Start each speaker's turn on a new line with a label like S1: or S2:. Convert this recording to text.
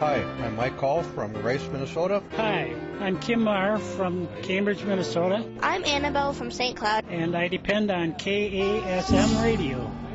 S1: Hi, I'm Mike Call from Rice, Minnesota.
S2: Hi, I'm Kim Marr from Cambridge, Minnesota.
S3: I'm Annabelle from St. Cloud.
S2: And I depend on KASM Radio.